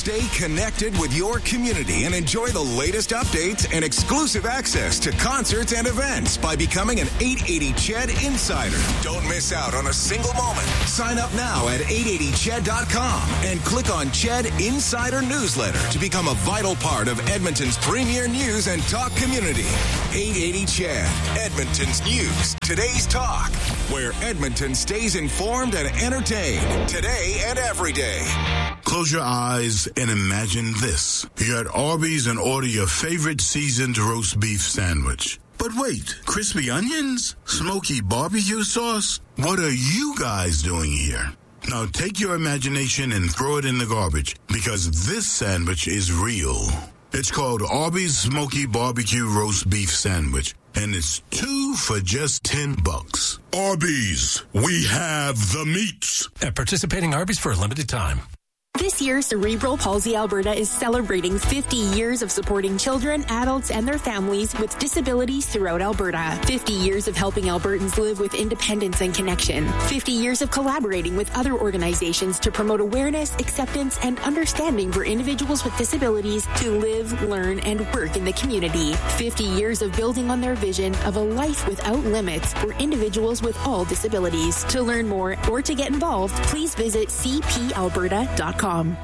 Stay connected with your community and enjoy the latest updates and exclusive access to concerts and events by becoming an 880 CHED Insider. Don't miss out on a single moment. Sign up now at 880ched.com and click on CHED Insider Newsletter to become a vital part of Edmonton's premier news and talk community. 880 CHED, Edmonton's news, today's talk, where Edmonton stays informed and entertained today and every day. Close your eyes and imagine this. You're at Arby's and order your favorite seasoned roast beef sandwich. But wait, crispy onions? Smoky barbecue sauce? What are you guys doing here? Now take your imagination and throw it in the garbage, because this sandwich is real. It's called Arby's Smoky Barbecue Roast Beef Sandwich, and it's 2 for just $10. Arby's, we have the meats. At participating Arby's for a limited time. This year, Cerebral Palsy Alberta is celebrating 50 years of supporting children, adults, and their families with disabilities throughout Alberta. 50 years of helping Albertans live with independence and connection. 50 years of collaborating with other organizations to promote awareness, acceptance, and understanding for individuals with disabilities to live, learn, and work in the community. 50 years of building on their vision of a life without limits for individuals with all disabilities. To learn more or to get involved, please visit cpalberta.com. Come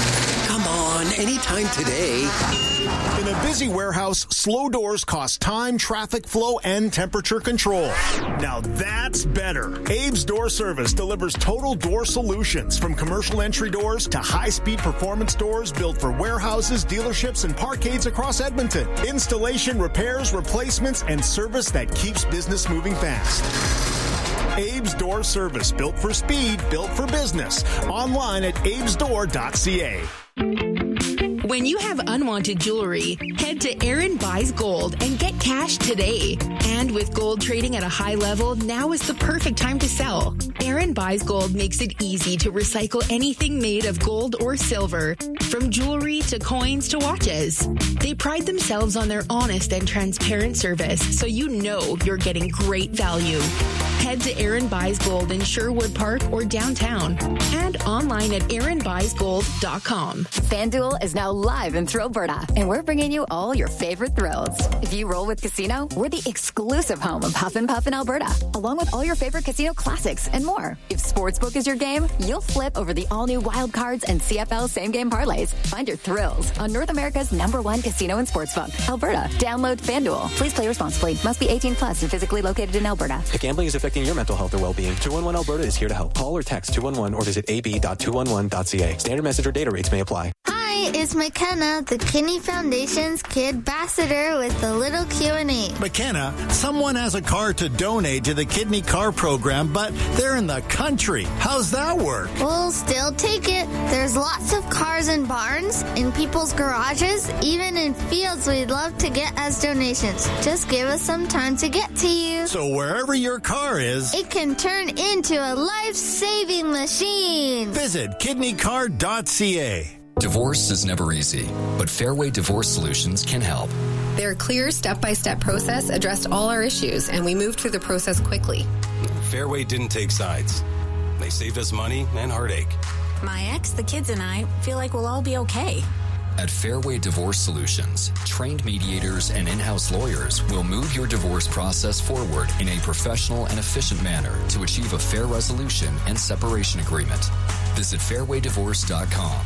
on, anytime today. In a busy warehouse, slow doors cost time, traffic flow, and temperature control. Now that's better. Abe's Door Service delivers total door solutions, from commercial entry doors to high-speed performance doors built for warehouses, dealerships, and parkades across Edmonton. Installation, repairs, replacements, and service that keeps business moving fast. Abe's Door Service, built for speed, built for business. Online at abesdoor.ca. When you have unwanted jewelry, head to Aaron Buys Gold and get cash today. And with gold trading at a high level, now is the perfect time to sell. Aaron Buys Gold makes it easy to recycle anything made of gold or silver, from jewelry to coins to watches. They pride themselves on their honest and transparent service, so you know you're getting great value. Head to Aaron Buys Gold in Sherwood Park or downtown, and online at aaronbuysgold.com. FanDuel is now live in Thrillberta, and we're bringing you all your favorite thrills. If you roll with Casino, we're the exclusive home of Huff and Puff in Alberta, along with all your favorite casino classics and more. If Sportsbook is your game, you'll flip over the all-new Wild Cards and CFL same-game parlays. Find your thrills on North America's #1 casino and sportsbook, Alberta. Download FanDuel. Please play responsibly. Must be 18 plus and physically located in Alberta. If gambling is affecting your mental health or well-being, 211 Alberta is here to help. Call or text 211 or visit ab.211.ca. Standard message or data rates may apply. Hi, it's McKenna, the Kidney Foundation's Kid Ambassador with the little Q&A. McKenna, someone has a car to donate to the Kidney Car Program, but they're in the country. How's that work? We'll still take it. There's lots of cars in barns, in people's garages, even in fields we'd love to get as donations. Just give us some time to get to you. So wherever your car is, it can turn into a life-saving machine. Visit kidneycard.ca. Divorce is never easy, but Fairway Divorce Solutions can help. Their clear step-by-step process addressed all our issues, and we moved through the process quickly. Fairway didn't take sides. They saved us money and heartache. My ex, the kids, and I feel like we'll all be okay. At Fairway Divorce Solutions, trained mediators and in-house lawyers will move your divorce process forward in a professional and efficient manner to achieve a fair resolution and separation agreement. Visit fairwaydivorce.com.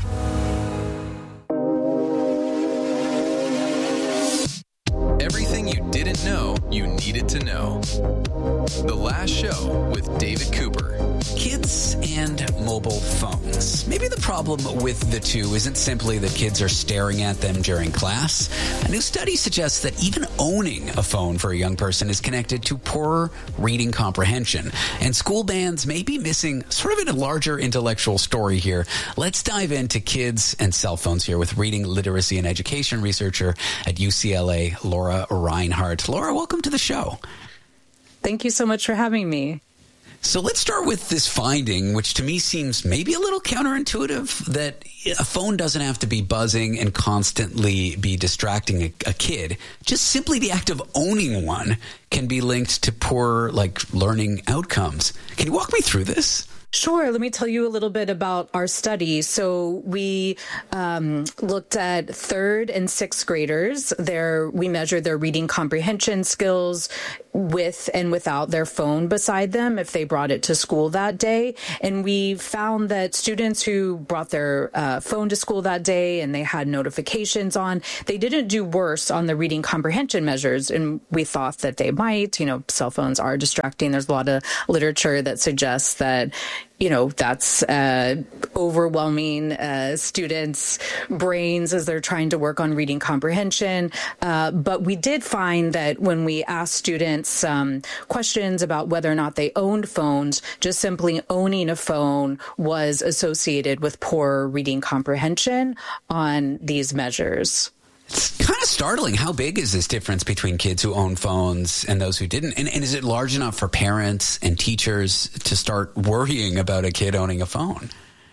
Everything you didn't know you needed to know. The Last Show with David Cooper. Kids and mobile phones. Maybe the problem with the two isn't simply that kids are staring at them during class. A new study suggests that even owning a phone for a young person is connected to poorer reading comprehension. And school bands may be missing sort of a larger intellectual story here. Let's dive into kids and cell phones here with reading literacy and education researcher at UCLA, Laura Reinhardt. Laura, welcome to the show. Thank you so much for having me. So let's start with this finding, which to me seems maybe a little counterintuitive, that a phone doesn't have to be buzzing and constantly be distracting a kid. Just simply the act of owning one can be linked to poor, learning outcomes. Can you walk me through this? Sure. Let me tell you a little bit about our study. So we looked at 3rd and 6th graders. We measured their reading comprehension skills with and without their phone beside them if they brought it to school that day. And we found that students who brought their phone to school that day and they had notifications on, they didn't do worse on the reading comprehension measures. And we thought that they might. Cell phones are distracting. There's a lot of literature that suggests that that's overwhelming students' brains as they're trying to work on reading comprehension. But we did find that when we asked students questions about whether or not they owned phones, just simply owning a phone was associated with poor reading comprehension on these measures. It's kind of startling. How big is this difference between kids who own phones and those who didn't? And is it large enough for parents and teachers to start worrying about a kid owning a phone?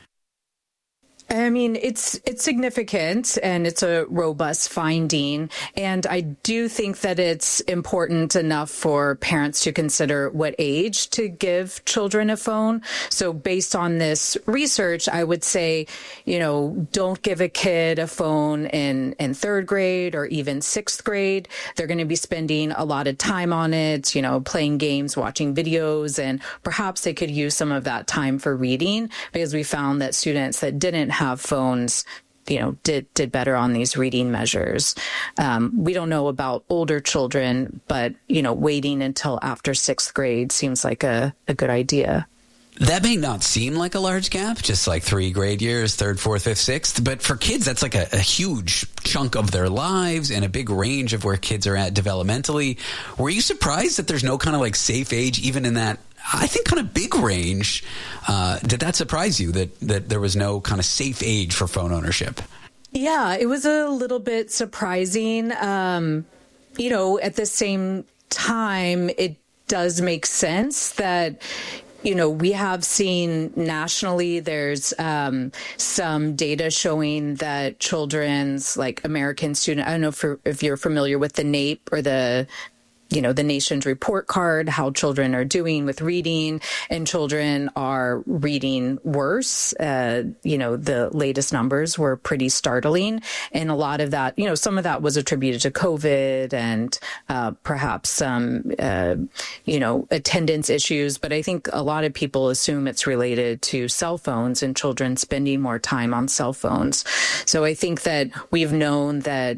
I mean, it's significant and it's a robust finding. And I do think that it's important enough for parents to consider what age to give children a phone. So based on this research, I would say, don't give a kid a phone in 3rd grade or even 6th grade. They're going to be spending a lot of time on it, playing games, watching videos, and perhaps they could use some of that time for reading, because we found that students that didn't have phones, did better on these reading measures. We don't know about older children, but, waiting until after 6th grade seems like a good idea. That may not seem like a large gap, just like 3 grade years, 3rd, 4th, 5th, 6th. But for kids, that's like a huge chunk of their lives and a big range of where kids are at developmentally. Were you surprised that there's no kind of like safe age even in that, I think, kind of big range? Did that surprise you that there was no kind of safe age for phone ownership? Yeah, it was a little bit surprising. At the same time, it does make sense that we have seen nationally, there's some data showing that children's, like American student, I don't know if you're familiar with the NAEP or the nation's report card, how children are doing with reading, and children are reading worse. The latest numbers were pretty startling. And a lot of that, some of that was attributed to COVID and perhaps some, attendance issues. But I think a lot of people assume it's related to cell phones and children spending more time on cell phones. So I think that we've known that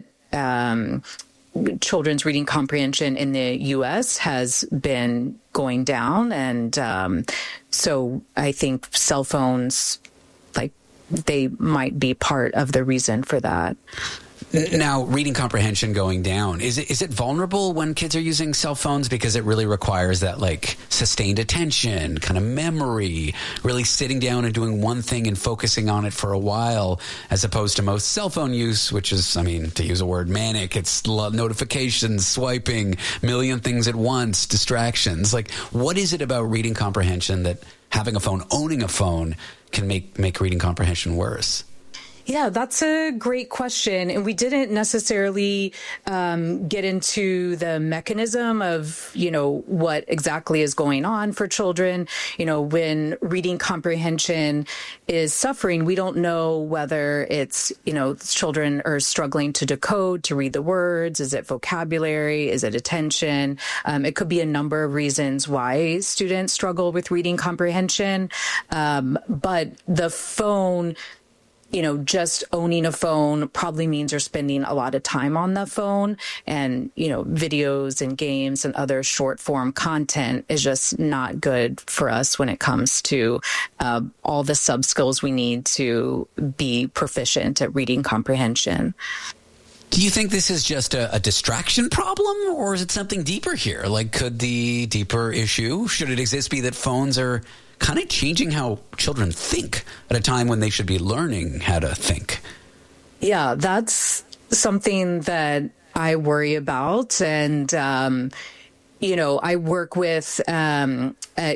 children's reading comprehension in the U.S. has been going down. And so I think cell phones, they might be part of the reason for that. Now, reading comprehension going down, is it vulnerable when kids are using cell phones because it really requires that sustained attention, kind of memory, really sitting down and doing one thing and focusing on it for a while, as opposed to most cell phone use, which is, to use a word, manic. It's notifications, swiping, million things at once, distractions. What is it about reading comprehension that having a phone, owning a phone, can make reading comprehension worse? Yeah, that's a great question. And we didn't necessarily get into the mechanism of, what exactly is going on for children. When reading comprehension is suffering, we don't know whether it's, children are struggling to decode, to read the words. Is it vocabulary? Is it attention? It could be a number of reasons why students struggle with reading comprehension. But the phone, just owning a phone probably means you're spending a lot of time on the phone, and, videos and games and other short form content is just not good for us when it comes to all the sub skills we need to be proficient at reading comprehension. Do you think this is just a distraction problem, or is it something deeper here? Could the deeper issue, should it exist, be that phones are kind of changing how children think at a time when they should be learning how to think? Yeah, that's something that I worry about. And, I work with, at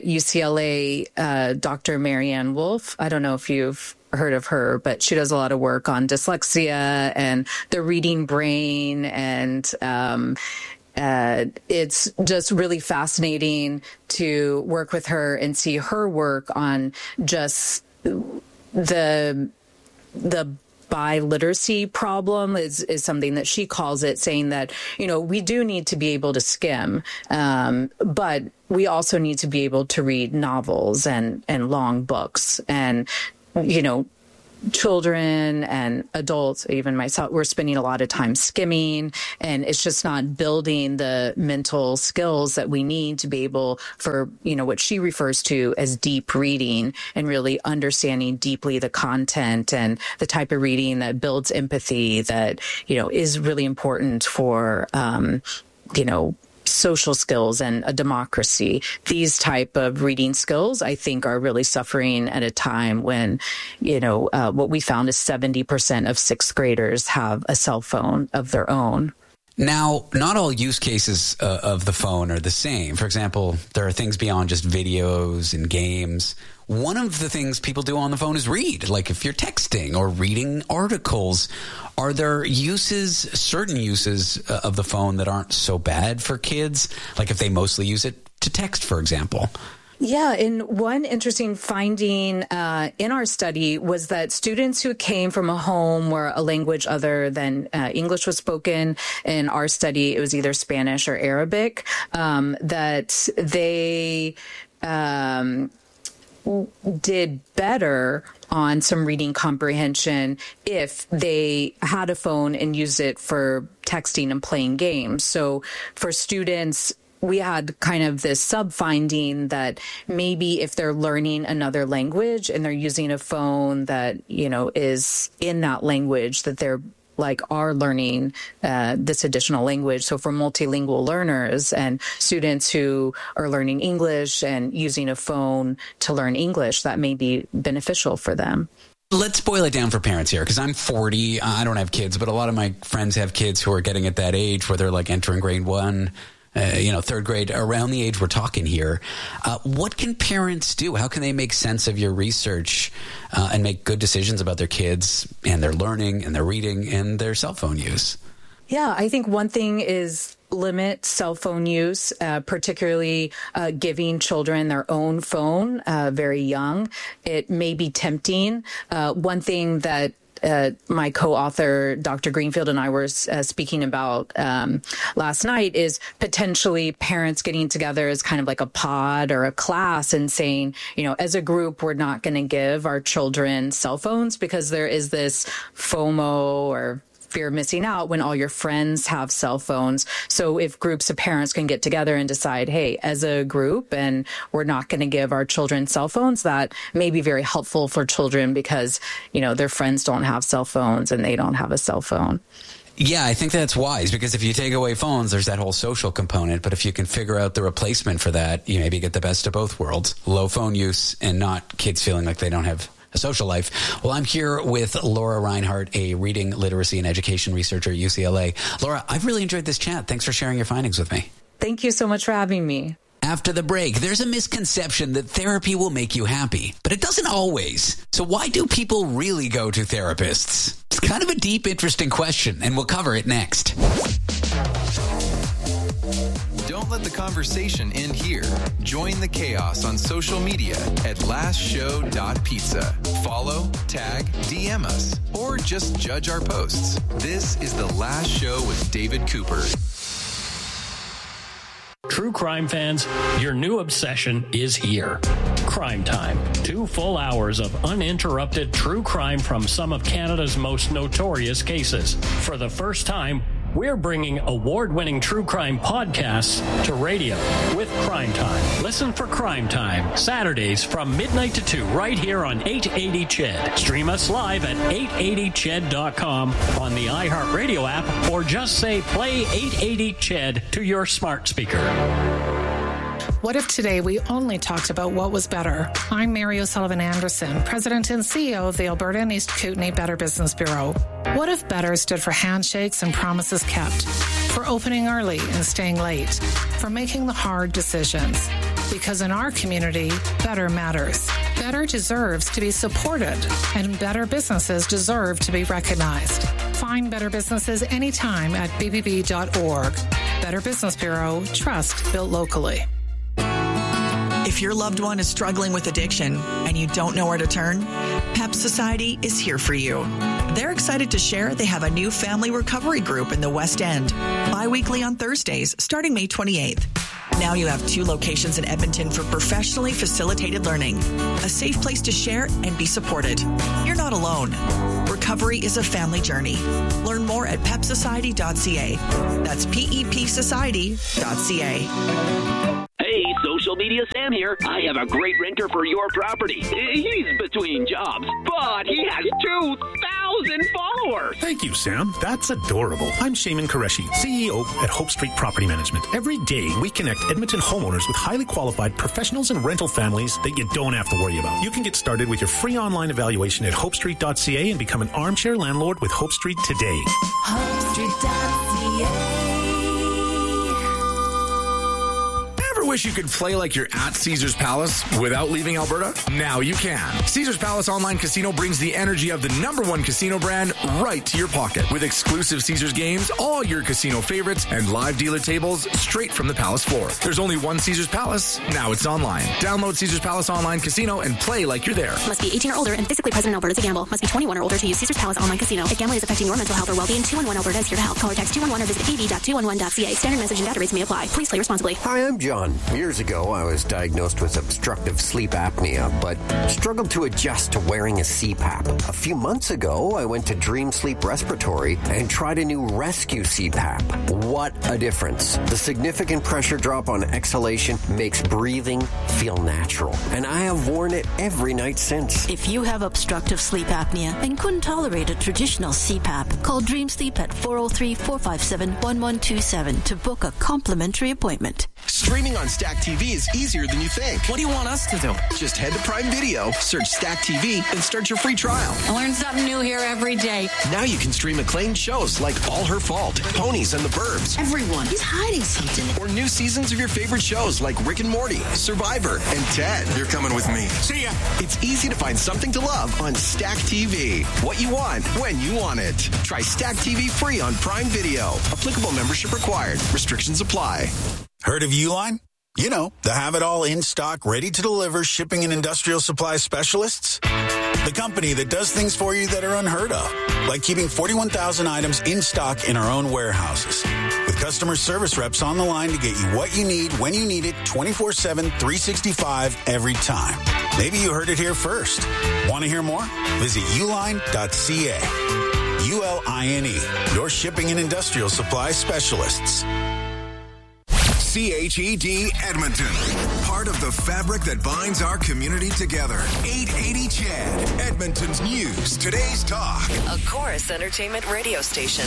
UCLA, Dr. Marianne Wolf. I don't know if you've heard of her, but she does a lot of work on dyslexia and the reading brain. And, it's just really fascinating to work with her and see her work on just the biliteracy problem is something that she calls it, saying that, we do need to be able to skim, but we also need to be able to read novels and long books. And, children and adults, even myself, we're spending a lot of time skimming, and it's just not building the mental skills that we need to be able for, what she refers to as deep reading, and really understanding deeply the content and the type of reading that builds empathy that, is really important for, social skills and a democracy. These type of reading skills, I think, are really suffering at a time when, what we found is 70% of sixth graders have a cell phone of their own. Now, not all use cases of the phone are the same. For example, there are things beyond just videos and games. One of the things people do on the phone is read, like if you're texting or reading articles. Are there certain uses of the phone that aren't so bad for kids? Like if they mostly use it to text, for example? Yeah, and one interesting finding in our study was that students who came from a home where a language other than English was spoken, in our study it was either Spanish or Arabic, that they did better on some reading comprehension if they had a phone and used it for texting and playing games. So for students, we had kind of this sub-finding that maybe if they're learning another language and they're using a phone that, is in that language, that they're are learning this additional language. So for multilingual learners and students who are learning English and using a phone to learn English, that may be beneficial for them. Let's boil it down for parents here, because I'm 40. I don't have kids, but a lot of my friends have kids who are getting at that age where they're entering grade 1, third grade, around the age we're talking here. What can parents do? How can they make sense of your research and make good decisions about their kids and their learning and their reading and their cell phone use? Yeah, I think one thing is limit cell phone use, particularly giving children their own phone very young. It may be tempting. One thing that my co-author, Dr. Greenfield, and I were speaking about last night is potentially parents getting together as kind of like a pod or a class and saying, as a group, we're not going to give our children cell phones because there is this FOMO or fear of missing out when all your friends have cell phones. So if groups of parents can get together and decide, hey, as a group, and we're not going to give our children cell phones, that may be very helpful for children because, their friends don't have cell phones and they don't have a cell phone. Yeah, I think that's wise, because if you take away phones, there's that whole social component. But if you can figure out the replacement for that, you maybe get the best of both worlds. Low phone use and not kids feeling like they don't have a social life. Well, I'm here with Laura Reinhardt, a reading, literacy, and education researcher at UCLA. Laura, I've really enjoyed this chat. Thanks for sharing your findings with me. Thank you so much for having me. After the break, there's a misconception that therapy will make you happy, but it doesn't always. So why do people really go to therapists? It's kind of a deep, interesting question, and we'll cover it next. Don't let the conversation end here. Join the chaos on social media at lastshow.pizza. Follow, tag, DM us, or just judge our posts. This is The Last Show with David Cooper. True crime fans, your new obsession is here. Crime Time. 2 full hours of uninterrupted true crime from some of Canada's most notorious cases. For the first time, we're bringing award-winning true crime podcasts to radio with Crime Time. Listen for Crime Time, Saturdays from midnight to 2, right here on 880 CHED. Stream us live at 880ched.com on the iHeartRadio app, or just say play 880 CHED to your smart speaker. What if today we only talked about what was better? I'm Mary O'Sullivan Anderson, President and CEO of the Alberta and East Kootenay Better Business Bureau. What if better stood for handshakes and promises kept, for opening early and staying late, for making the hard decisions? Because in our community, better matters. Better deserves to be supported, and better businesses deserve to be recognized. Find better businesses anytime at bbb.org. Better Business Bureau. Trust built locally. If your loved one is struggling with addiction and you don't know where to turn, PEP Society is here for you. They're excited to share they have a new family recovery group in the West End, bi-weekly on Thursdays, starting May 28th. Now you have 2 locations in Edmonton for professionally facilitated learning, a safe place to share and be supported. You're not alone. Recovery is a family journey. Learn more at pepsociety.ca. That's pepsociety.ca. Hey, social media Sam here. I have a great renter for your property. He's between jobs, but he has 2,000 followers. Thank you, Sam. That's adorable. I'm Shaman Qureshi, CEO at Hope Street Property Management. Every day, we connect Edmonton homeowners with highly qualified professionals and rental families that you don't have to worry about. You can get started with your free online evaluation at hopestreet.ca and become an armchair landlord with Hope Street today. HopeStreet.ca. Wish you could play like you're at Caesars Palace without leaving Alberta? Now you can. Caesars Palace Online Casino brings the energy of the #1 casino brand right to your pocket. With exclusive Caesars games, all your casino favorites, and live dealer tables straight from the Palace floor. There's only one Caesars Palace. Now it's online. Download Caesars Palace Online Casino and play like you're there. Must be 18 or older and physically present in Alberta to gamble. Must be 21 or older to use Caesars Palace Online Casino. If gambling is affecting your mental health or well-being, 211 Alberta is here to help. Call or text 211 or visit ab.211.ca. Standard message and data rates may apply. Please play responsibly. Hi, I'm John. Years ago, I was diagnosed with obstructive sleep apnea, but struggled to adjust to wearing a CPAP. A few months ago, I went to Dream Sleep Respiratory and tried a new Rescue CPAP. What a difference. The significant pressure drop on exhalation makes breathing feel natural, and I have worn it every night since. If you have obstructive sleep apnea and couldn't tolerate a traditional CPAP, call Dream Sleep at 403-457-1127 to book a complimentary appointment. Streaming on Stack TV is easier than you think. What do you want us to do? Just head to Prime Video, search Stack TV, and start your free trial. I learn something new here every day. Now you can stream acclaimed shows like All Her Fault, Ponies and the Burbs. Everyone is hiding something. Or new seasons of your favorite shows like Rick and Morty, Survivor, and Ted. You're coming with me. See ya. It's easy to find something to love on Stack TV. What you want, when you want it. Try Stack TV free on Prime Video. Applicable membership required. Restrictions apply. Heard of Uline? You know, the have-it-all in-stock, ready-to-deliver shipping and industrial supply specialists. The company that does things for you that are unheard of, like keeping 41,000 items in stock in our own warehouses. With customer service reps on the line to get you what you need, when you need it, 24/7, 365, every time. Maybe you heard it here first. Want to hear more? Visit uline.ca. ULINE, your shipping and industrial supply specialists. CHED Edmonton. Part of the fabric that binds our community together. 880 CHED. Edmonton's news. Today's talk. A Chorus Entertainment radio station.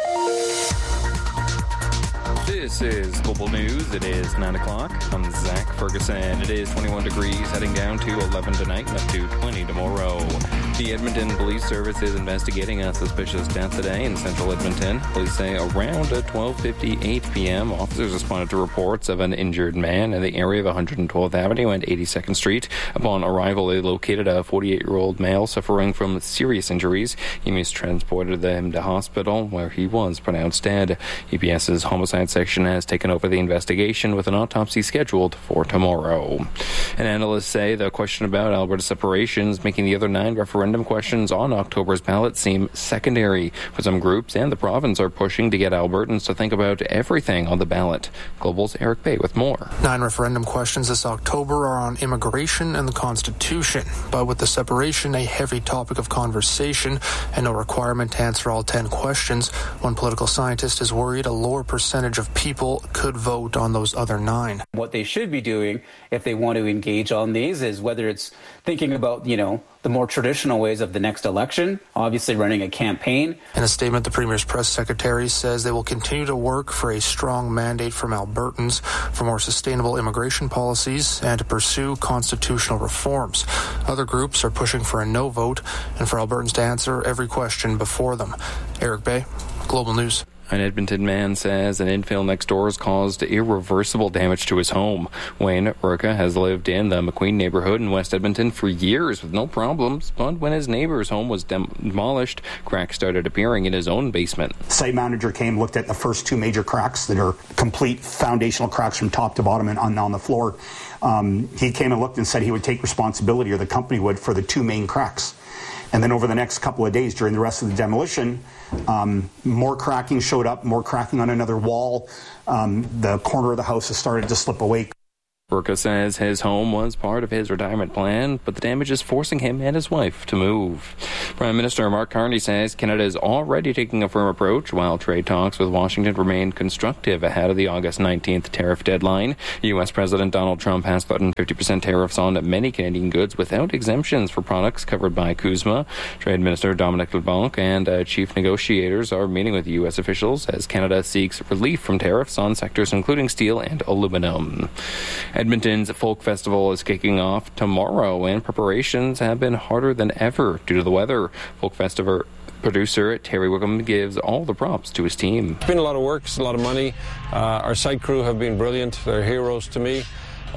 This is Global News. It is 9 o'clock. I'm Zach Ferguson. It is 21 degrees, heading down to 11 tonight and up to 20 tomorrow. The Edmonton Police Service is investigating a suspicious death today in central Edmonton. Police say around 12:58 p.m., officers responded to reports of an injured man in the area of 112th Avenue and 82nd Street. Upon arrival, they located a 48-year-old male suffering from serious injuries. EMS transported him to hospital, where he was pronounced dead. EPS's homicide section has taken over the investigation with an autopsy scheduled for tomorrow. And analysts say the question about Alberta separations making the other 9 referendum questions on October's ballot seem secondary. For some groups and the province are pushing to get Albertans to think about everything on the ballot. Global's Eric Bay with more. 9 referendum questions this October are on immigration and the Constitution, but with the separation a heavy topic of conversation and no requirement to answer all 10 questions, one political scientist is worried a lower percentage of people could vote on those other 9. What they should be doing if they want to engage on these is whether it's thinking about, the more traditional ways of the next election, obviously running a campaign. In a statement, the Premier's press secretary says they will continue to work for a strong mandate from Albertans for more sustainable immigration policies and to pursue constitutional reforms. Other groups are pushing for a no vote and for Albertans to answer every question before them. Eric Bay, Global News. An Edmonton man says an infill next door has caused irreversible damage to his home. Wayne Urca has lived in the McQueen neighborhood in West Edmonton for years with no problems, but when his neighbor's home was demolished, cracks started appearing in his own basement. Site manager came, looked at the first two major cracks that are complete foundational cracks from top to bottom and on the floor. He came and looked and said he would take responsibility, or the company would, for the two main cracks. And then over the next couple of days during the rest of the demolition, more cracking showed up, more cracking on another wall. The corner of the house has started to slip away. Urca says his home was part of his retirement plan, but the damage is forcing him and his wife to move. Prime Minister Mark Carney says Canada is already taking a firm approach while trade talks with Washington remain constructive ahead of the August 19th tariff deadline. U.S. President Donald Trump has threatened 50% tariffs on many Canadian goods without exemptions for products covered by CUSMA. Trade Minister Dominic LeBlanc and chief negotiators are meeting with U.S. officials as Canada seeks relief from tariffs on sectors including steel and aluminum. Edmonton's Folk Festival is kicking off tomorrow, and preparations have been harder than ever due to the weather. Folk Festival producer Terry Wickham gives all the props to his team. It's been a lot of work, it's a lot of money. Our site crew have been brilliant. They're heroes to me.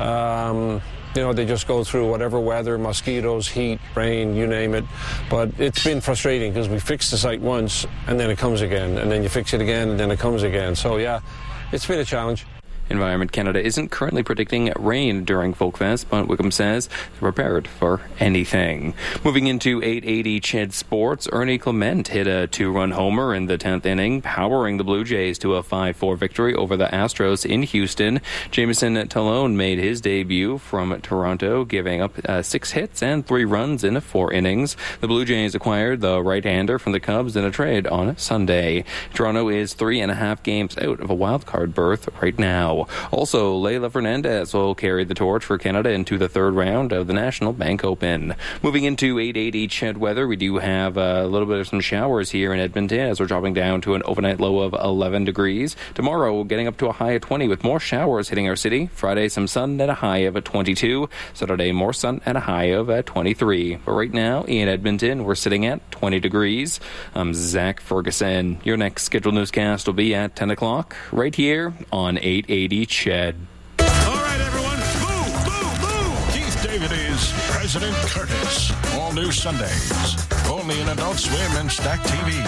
They just go through whatever weather, mosquitoes, heat, rain, you name it. But it's been frustrating because we fix the site once and then it comes again, and then you fix it again and then it comes again. So yeah, it's been a challenge. Environment Canada isn't currently predicting rain during Folkfest, but Wickham says they're prepared for anything. Moving into 880 Ched Sports, Ernie Clement hit a 2-run homer in the 10th inning, powering the Blue Jays to a 5-4 victory over the Astros in Houston. Jameson Talone made his debut from Toronto, giving up 6 hits and 3 runs in 4 innings. The Blue Jays acquired the right-hander from the Cubs in a trade on Sunday. Toronto is 3.5 games out of a wild-card berth right now. Also, Leila Fernandez will carry the torch for Canada into the 3rd round of the National Bank Open. Moving into 880 Ched weather, we do have a little bit of some showers here in Edmonton as we're dropping down to an overnight low of 11 degrees. Tomorrow, getting up to a high of 20 with more showers hitting our city. Friday, some sun at a high of 22. Saturday, more sun at a high of 23. But right now, in Edmonton, we're sitting at 20 degrees. I'm Zach Ferguson. Your next scheduled newscast will be at 10 o'clock right here on 880 Ched. All right, everyone. Boo, boo, boo. Keith David is President Curtis. All new Sundays. Only in Adult Swim and Stack TV.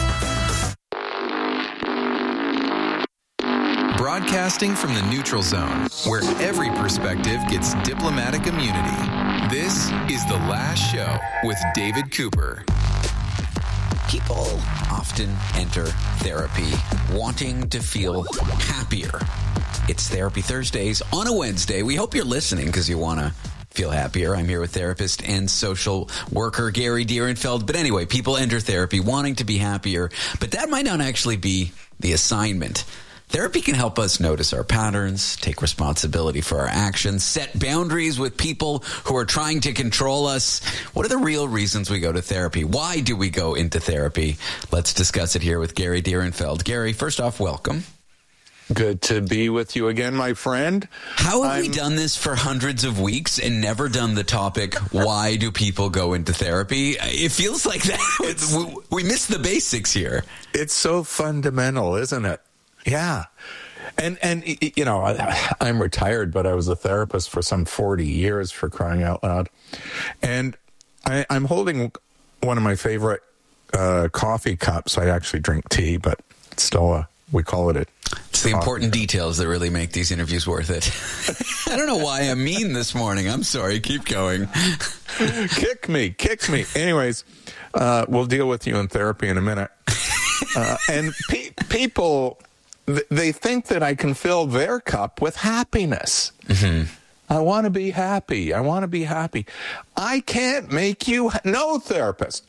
Broadcasting from the neutral zone, where every perspective gets diplomatic immunity. This is The Last Show with David Cooper. People often enter therapy wanting to feel happier. It's Therapy Thursdays on a Wednesday. We hope you're listening because you want to feel happier. I'm here with therapist and social worker Gary Dierenfeld. But anyway, people enter therapy wanting to be happier, but that might not actually be the assignment. Therapy can help us notice our patterns, take responsibility for our actions, set boundaries with people who are trying to control us. What are the real reasons we go to therapy? Why do we go into therapy? Let's discuss it here with Gary Dierenfeld. Gary, first off, welcome. Good to be with you again, my friend. How have we done this for hundreds of weeks and never done the topic, why do people go into therapy? It feels like that. We missed the basics here. It's so fundamental, isn't it? Yeah. And you know, I'm retired, but I was a therapist for some 40 years, for crying out loud. And I'm holding one of my favorite coffee cups. I actually drink tea, but it's still we call it It's the important details that really make these interviews worth it. I don't know why I'm mean this morning. I'm sorry. Keep going. Kick me. Anyways, we'll deal with you in therapy in a minute. And people, they think that I can fill their cup with happiness. Mm-hmm. I want to be happy. I can't make you... No therapist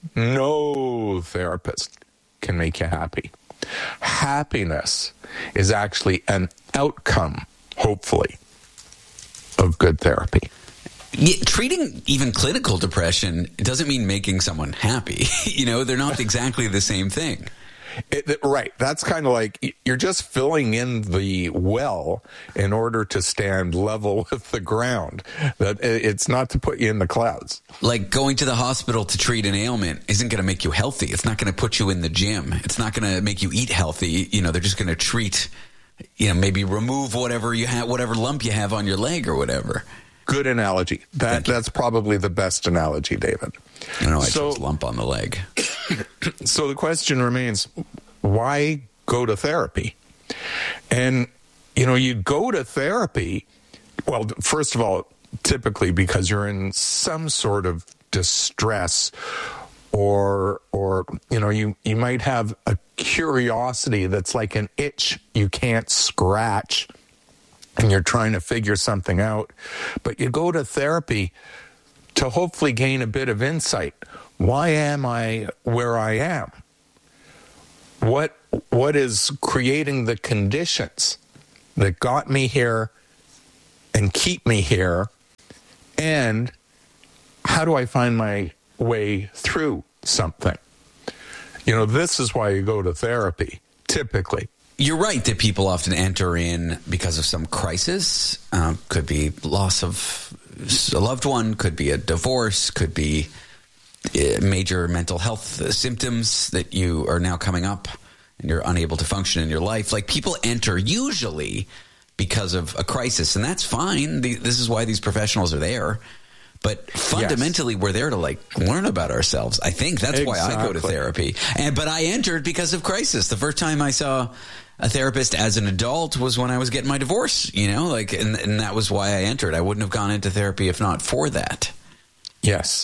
can make you happy. Happiness is actually an outcome, hopefully, of good therapy. Yeah, treating even clinical depression doesn't mean making someone happy. You know, they're not exactly the same thing. Right. That's kind of like you're just filling in the well in order to stand level with the ground. That it's not to put you in the clouds. Like going to the hospital to treat an ailment isn't going to make you healthy. It's not going to put you in the gym. It's not going to make you eat healthy. They're just going to treat, maybe remove whatever you have, whatever lump you have on your leg or whatever. Good analogy. That's probably the best analogy, David. I know I chose lump on the leg. So the question remains, why go to therapy? And, you go to therapy, well, first of all, typically because you're in some sort of distress or you might have a curiosity that's like an itch you can't scratch and you're trying to figure something out. But you go to therapy to hopefully gain a bit of insight. Why am I where I am? What is creating the conditions that got me here and keep me here? And how do I find my way through something? This is why you go to therapy, typically. You're right that people often enter in because of some crisis. Could be loss of a loved one, could be a divorce, could be major mental health symptoms that you are now coming up and you're unable to function in your life. Like, people enter usually because of a crisis, and that's fine. This is why these professionals are there. But fundamentally, we're there to learn about ourselves. I think that's why I go to therapy. But I entered because of crisis. The first time I saw a therapist as an adult was when I was getting my divorce, and that was why I entered. I wouldn't have gone into therapy if not for that. Yes.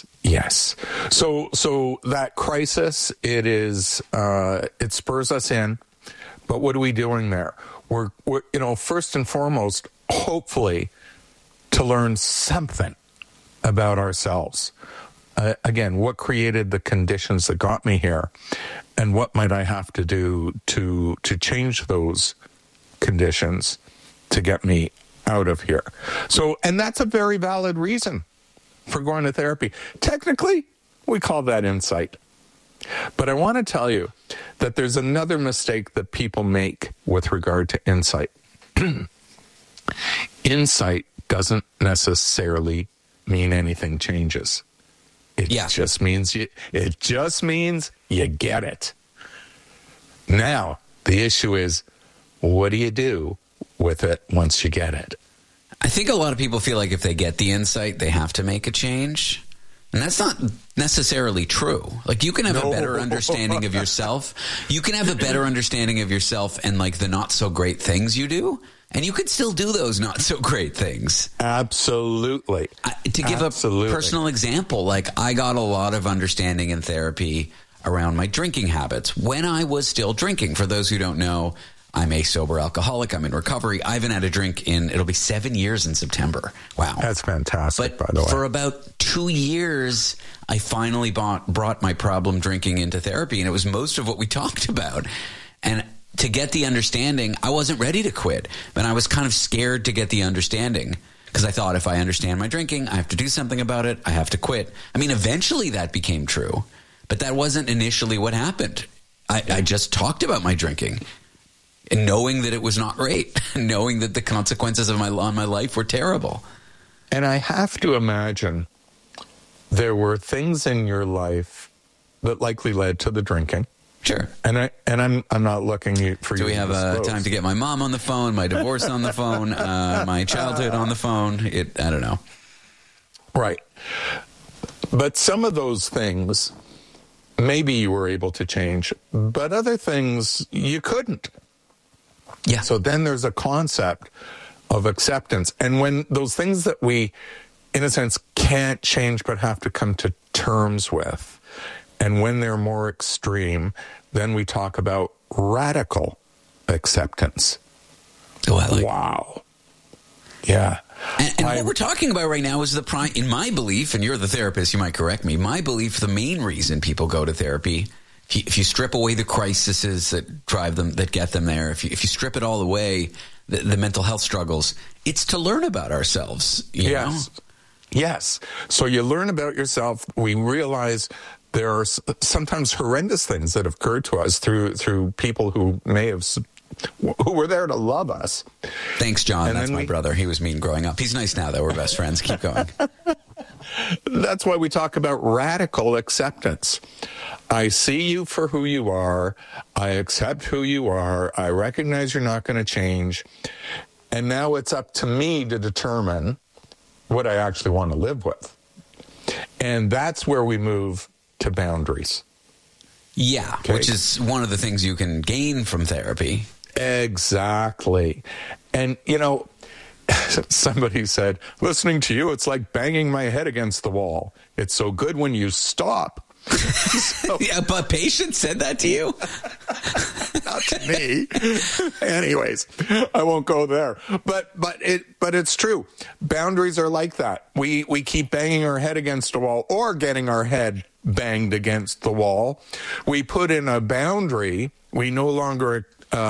So that crisis, it spurs us in. But what are we doing there? We're first and foremost, hopefully, to learn something about ourselves. Again, what created the conditions that got me here, and what might I have to do to change those conditions to get me out of here? So, and that's a very valid reason for going to therapy. Technically, we call that insight. But I want to tell you that there's another mistake that people make with regard to insight. Insight doesn't necessarily mean anything changes. It just means you get it. Now, the issue is, what do you do with it once you get it? I think a lot of people feel like if they get the insight, they have to make a change. And that's not necessarily true. Like, you can have a better understanding of yourself. You can have a better understanding of yourself and the not so great things you do. And you could still do those not so great things. Absolutely. To give a personal example, I got a lot of understanding in therapy around my drinking habits when I was still drinking. For those who don't know, I'm a sober alcoholic. I'm in recovery. I haven't had a drink it'll be 7 years in September. Wow. That's fantastic, by the way. For about 2 years, I finally brought my problem drinking into therapy, and it was most of what we talked about. And to get the understanding, I wasn't ready to quit, but I was kind of scared to get the understanding because I thought if I understand my drinking, I have to do something about it. I have to quit. I mean, eventually that became true, but that wasn't initially what happened. I just talked about my drinking and knowing that it was not great, knowing that the consequences of my life were terrible. And I have to imagine there were things in your life that likely led to the drinking. Sure. And I'm not looking for you. Do we have time to get my mom on the phone, my divorce on the phone, my childhood on the phone? I don't know. Right. But some of those things, maybe you were able to change, but other things you couldn't. Yeah. So then there's a concept of acceptance. And when those things that we, in a sense, can't change but have to come to terms with, and when they're more extreme, then we talk about radical acceptance. Oh, wow. Yeah. And what we're talking about right now is in my belief, and you're the therapist, you might correct me, my belief, the main reason people go to therapy, if you strip away the crises that drive them, that get them there, if you strip it all away, the mental health struggles, it's to learn about ourselves. You know? Yes. So you learn about yourself. We realize there are sometimes horrendous things that have occurred to us through people who who were there to love us. Thanks, John. That's my brother. He was mean growing up. He's nice now, though. We're best friends. Keep going. That's why we talk about radical acceptance. I see you for who you are. I accept who you are. I recognize you're not going to change. And now it's up to me to determine what I actually want to live with. And that's where we move to boundaries. Yeah, okay. Which is one of the things you can gain from therapy. Exactly. And, somebody said, listening to you, it's like banging my head against the wall. It's so good when you stop. Yeah, but patient said that to you? Not to me. Anyways, I won't go there. But it's true. Boundaries are like that. We keep banging our head against a wall or getting our head banged against the wall. We put in a boundary. We no longer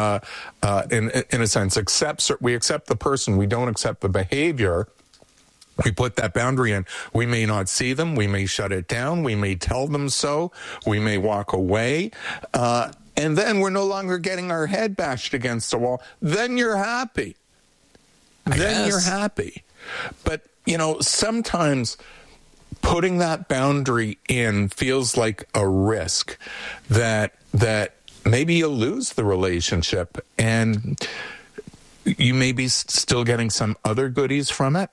in a sense we accept the person. We don't accept the behavior. We put that boundary in. We may not see them. We may shut it down. We may tell them so. We may walk away. And then we're no longer getting our head bashed against the wall. Then you're happy. You're happy. But, sometimes putting that boundary in feels like a risk that maybe you'll lose the relationship and you may be still getting some other goodies from it.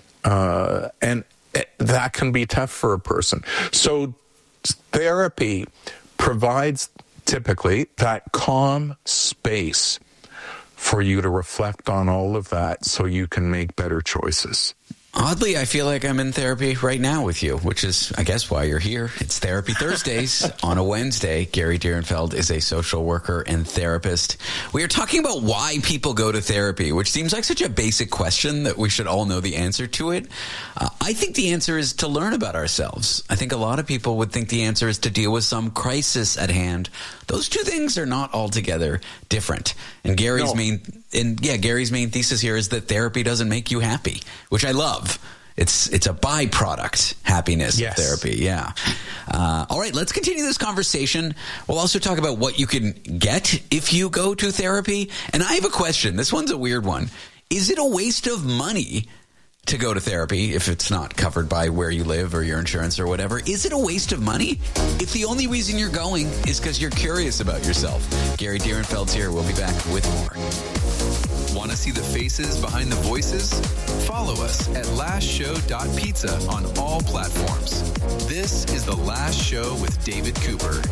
And that can be tough for a person. So therapy provides typically that calm space for you to reflect on all of that so you can make better choices. Oddly, I feel like I'm in therapy right now with you, which is, I guess, why you're here. It's Therapy Thursdays on a Wednesday. Gary Dierenfeld is a social worker and therapist. We are talking about why people go to therapy, which seems like such a basic question that we should all know the answer to it. I think the answer is to learn about ourselves. I think a lot of people would think the answer is to deal with some crisis at hand. Those two things are not altogether different. And Gary's main thesis here is that therapy doesn't make you happy, which I love. It's a byproduct, happiness of therapy. Yeah. All right, let's continue this conversation. We'll also talk about what you can get if you go to therapy. And I have a question. This one's a weird one. Is it a waste of money to go to therapy if it's not covered by where you live or your insurance or whatever? Is it a waste of money if the only reason you're going is because you're curious about yourself? Gary Dierenfeld's here. We'll be back with more. Want to see the faces behind the voices? Follow us at lastshow.pizza on all platforms. This is The Last Show with David Cooper.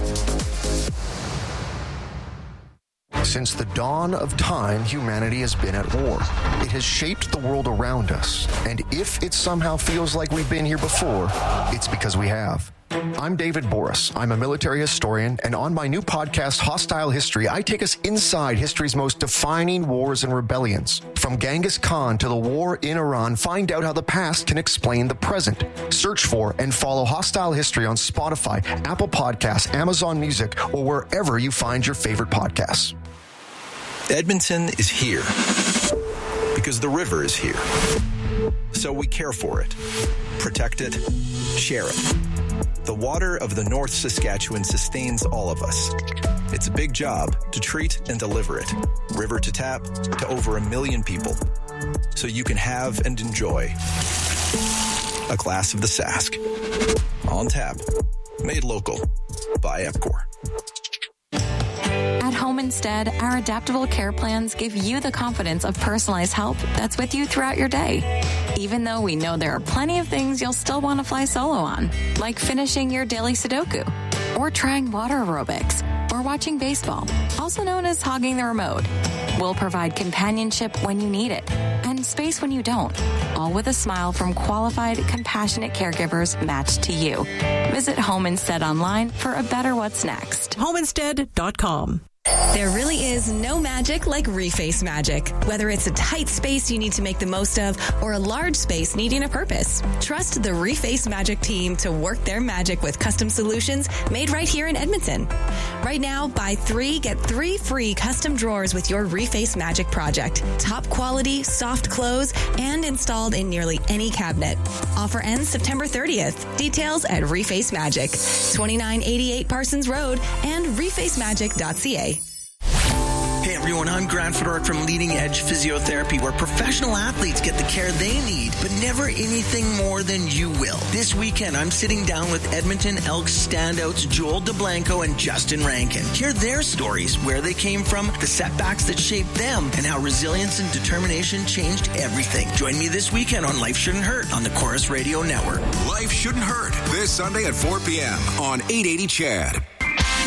Since the dawn of time, humanity has been at war. It has shaped the world around us. And if it somehow feels like we've been here before, it's because we have. I'm David Boris. I'm a military historian, and on my new podcast, Hostile History, I take us inside history's most defining wars and rebellions. From Genghis Khan to the war in Iran, find out how the past can explain the present. Search for and follow Hostile History on Spotify, Apple Podcasts, Amazon Music, or wherever you find your favorite podcasts. Edmonton is here because the river is here. So we care for it, protect it, share it. The water of the North Saskatchewan sustains all of us. It's a big job to treat and deliver it, river to tap, to over 1 million people, so you can have and enjoy a glass of the Sask. On tap, made local by Epcor. At Home Instead, our adaptable care plans give you the confidence of personalized help that's with you throughout your day. Even though we know there are plenty of things you'll still want to fly solo on, like finishing your daily Sudoku, or trying water aerobics, or watching baseball, also known as hogging the remote. We'll provide companionship when you need it, and space when you don't, all with a smile from qualified, compassionate caregivers matched to you. Visit Home Instead online for a better what's next. HomeInstead.com. There really is no magic like Reface Magic. Whether it's a tight space you need to make the most of or a large space needing a purpose, trust the Reface Magic team to work their magic with custom solutions made right here in Edmonton. Right now, buy 3, get 3 free custom drawers with your Reface Magic project. Top quality, soft close, and installed in nearly any cabinet. Offer ends September 30th. Details at Reface Magic, 2988 Parsons Road and refacemagic.ca. Hey everyone, I'm Grant Fedoruk from Leading Edge Physiotherapy, where professional athletes get the care they need, but never anything more than you will. This weekend, I'm sitting down with Edmonton Elks standouts Joel DeBlanco and Justin Rankin. Hear their stories, where they came from, the setbacks that shaped them, and how resilience and determination changed everything. Join me this weekend on Life Shouldn't Hurt on the Chorus Radio Network. Life Shouldn't Hurt, this Sunday at 4 p.m. on 880 CHAD.